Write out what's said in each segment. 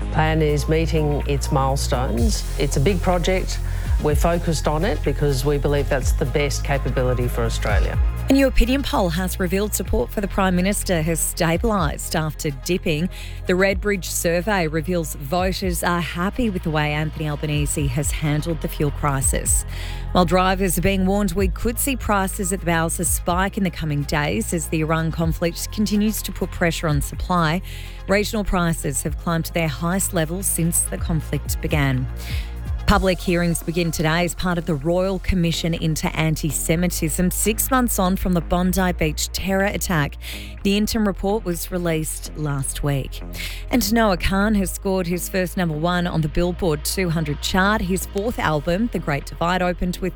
plan is meeting its milestones. It's a big project. We're focused on it because we believe that's the best capability for Australia. A new opinion poll has revealed support for the Prime Minister has stabilised after dipping. The Redbridge survey reveals voters are happy with the way Anthony Albanese has handled the fuel crisis. While drivers are being warned we could see prices at the Bowser spike in the coming days as the Iran conflict continues to put pressure on supply, regional prices have climbed to their highest levels since the conflict began. Public hearings begin today as part of the Royal Commission into Anti-Semitism, 6 months on from the Bondi Beach terror attack. The interim report was released last week. And Noah Khan has scored his first number one on the Billboard 200 chart. His fourth album, The Great Divide, opened with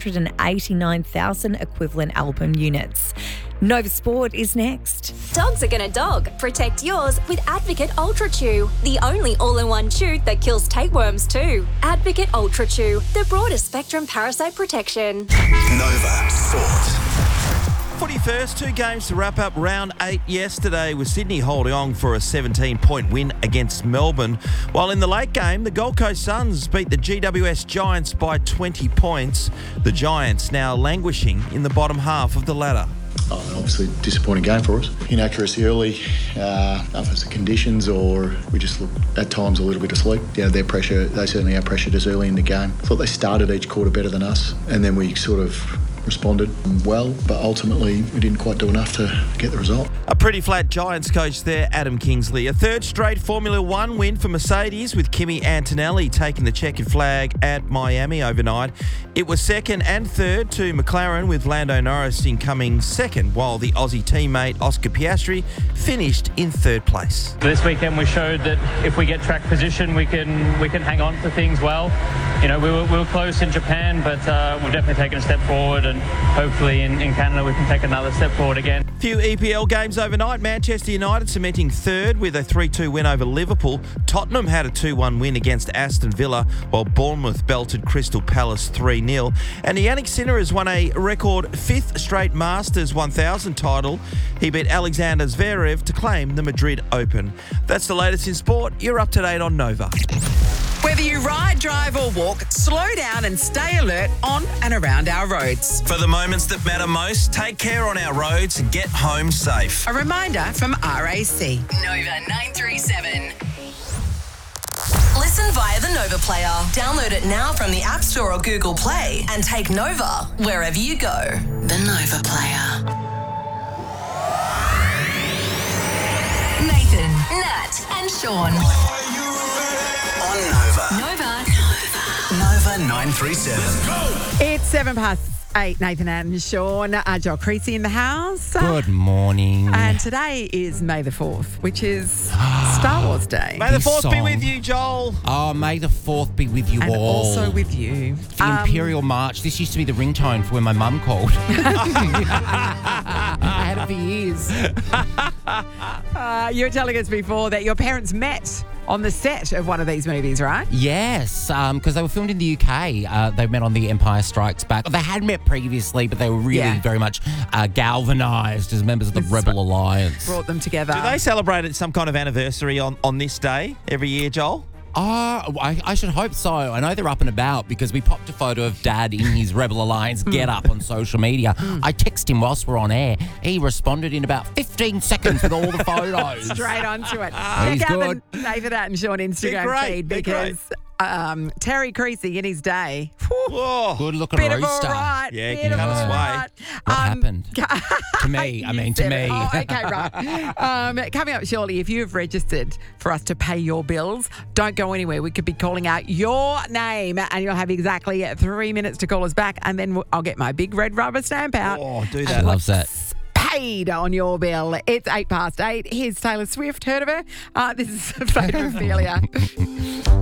389,000 equivalent album units. Nova Sport is next. Dogs are gonna dog. Protect yours with Advocate Ultra Chew, the only all-in-one chew that kills tapeworms too. Advocate Ultra Chew, the broadest spectrum parasite protection. Nova Sport. Footy first, 2 games to wrap up round 8 yesterday, with Sydney holding on for a 17-point win against Melbourne. While in the late game, the Gold Coast Suns beat the GWS Giants by 20 points. The Giants now languishing in the bottom half of the ladder. Obviously disappointing game for us. Inaccuracy early, if it's the conditions or we just look at times a little bit asleep. Their pressure, they certainly out-pressured us early in the game. Thought they started each quarter better than us and then we sort of responded well, but ultimately we didn't quite do enough to get the result. A pretty flat Giants coach there, Adam Kingsley. A third straight Formula One win for Mercedes, with Kimi Antonelli taking the checkered flag at Miami overnight. It was second and third to McLaren, with Lando Norris incoming second, while the Aussie teammate Oscar Piastri finished in third place. This weekend we showed that if we get track position, we can hang on to things well. We were close in Japan, but we've definitely taken a step forward, and hopefully in Canada we can take another step forward again. Few EPL games overnight. Manchester United cementing third with a 3-2 win over Liverpool. Tottenham had a 2-1 win against Aston Villa, while Bournemouth belted Crystal Palace 3-0. And Yannick Sinner has won a record 5th straight Masters 1000 title. He beat Alexander Zverev to claim the Madrid Open. That's the latest in sport. You're up to date on Nova. Whether you ride, drive or walk, slow down and stay alert on and around our roads. For the moments that matter most, take care on our roads and get home safe. A reminder from RAC. Nova 937. Listen via the Nova Player. Download it now from the App Store or Google Play and take Nova wherever you go. The Nova Player. Nathan, Nat and Sean. On Nova. Nova 937. It's 8:07. Nathan and Sean, Joel Creasy in the house. Good morning. And today is May the 4th, which is Star Wars Day. May the 4th be with you, Joel. Oh, may the 4th be with you And all. also with you. The Imperial March. This used to be the ringtone for when my mum called. I had it for years. You were telling us before that your parents met on the set of one of these movies, right? Yes, because they were filmed in the UK. They met on The Empire Strikes Back. They had met previously, but they were really very much galvanised as members of the Rebel Alliance. Brought them together. Do they celebrate some kind of anniversary on this day every year, Joel? Oh, I should hope so. I know they're up and about because we popped a photo of Dad in his Rebel Alliance get-up on social media. I texted him whilst we're on air. He responded in about 15 seconons with all the photos. Straight onto it. He's Check out good. the Nathan Nat and Sean Instagram feed because Terry Creasy in his day. Whoa. Good looking Bit of rooster. all right. Yeah, bit of cut all us right. What happened? To me. I mean, to said me. it. Oh, okay, right. Coming up shortly, if you have registered for us to pay your bills, don't go anywhere. We could be calling out your name and you'll have exactly 3 minutes to call us back, and then I'll get my big red rubber stamp out. Oh, do She that. loves that. Paid on your bill. It's 8:08. Here's Taylor Swift. Heard of her? This is Fate of Ophelia.